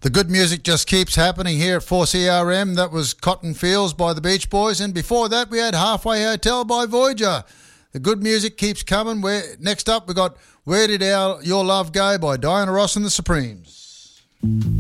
The good music just keeps happening here at 4CRM. That was Cotton Fields by the Beach Boys. And before that, we had Halfway Hotel by Voyager. The good music keeps coming. Next up, we got Where Did Your Love Go by Diana Ross and the Supremes.